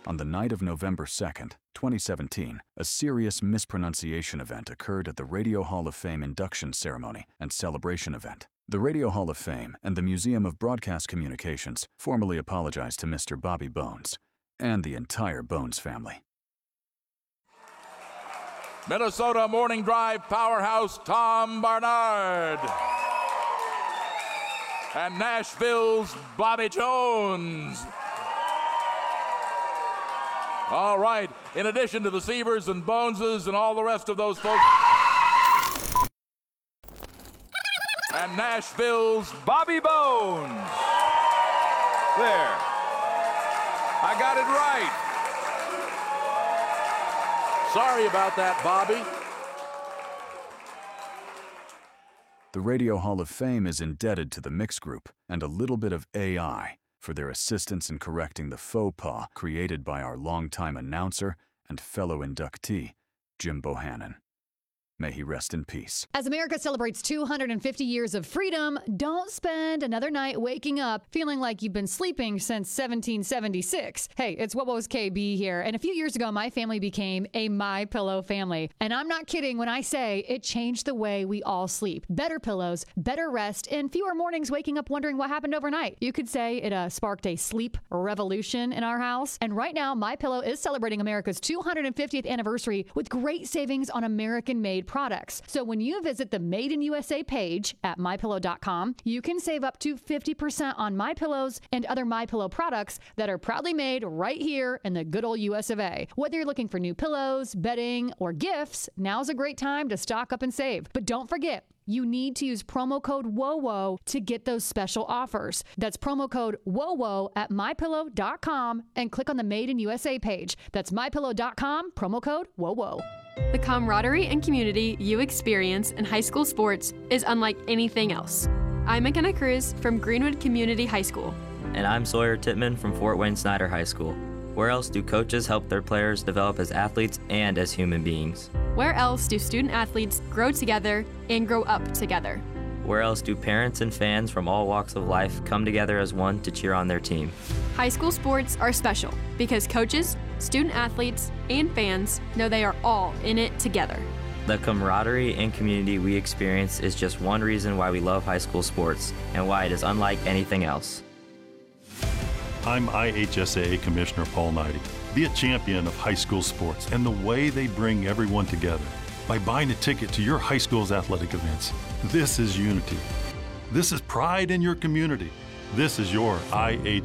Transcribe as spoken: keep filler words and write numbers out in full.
On the night of November second, twenty seventeen, a serious mispronunciation event occurred at the Radio Hall of Fame induction ceremony and celebration event. The Radio Hall of Fame and the Museum of Broadcast Communications formally apologized to Mister Bobby Bones and the entire Bones family. Minnesota Morning Drive powerhouse Tom Barnard. And Nashville's Bobby Jones. All right, in addition to the Sievers and Boneses and all the rest of those folks. And Nashville's Bobby Bones. There. I got it right. Sorry about that, Bobby. The Radio Hall of Fame is indebted to the Mix Group and a little bit of A I for their assistance in correcting the faux pas created by our longtime announcer and fellow inductee, Jim Bohannon. May he rest in peace. As America celebrates two hundred fifty years of freedom, don't spend another night waking up feeling like you've been sleeping since seventeen seventy-six. Hey, it's What Was K B here, and a few years ago, my family became a MyPillow family. And I'm not kidding when I say it changed the way we all sleep. Better pillows, better rest, and fewer mornings waking up wondering what happened overnight. You could say it uh, sparked a sleep revolution in our house. And right now, MyPillow is celebrating America's two hundred fiftieth anniversary with great savings on American-made products. So when you visit the Made in U S A page at my pillow dot com, you can save up to fifty percent on MyPillows and other MyPillow products that are proudly made right here in the good old U S of A. Whether you're looking for new pillows, bedding, or gifts, now's a great time to stock up and save. But don't forget, you need to use promo code WOWO to get those special offers. That's promo code WOWO at my pillow dot com and click on the Made in U S A page. That's my pillow dot com, promo code WOWO. The camaraderie and community you experience in high school sports is unlike anything else. I'm McKenna Cruz from Greenwood Community High School. And I'm Sawyer Tittman from Fort Wayne Snyder High School. Where else do coaches help their players develop as athletes and as human beings? Where else do student athletes grow together and grow up together? Where else do parents and fans from all walks of life come together as one to cheer on their team? High school sports are special because coaches, student athletes, and fans know they are all in it together. The camaraderie and community we experience is just one reason why we love high school sports and why it is unlike anything else. I'm I H S A A Commissioner Paul Knighty. Be a champion of high school sports and the way they bring everyone together by buying a ticket to your high school's athletic events. This is unity. This is pride in your community. This is your I H S A A.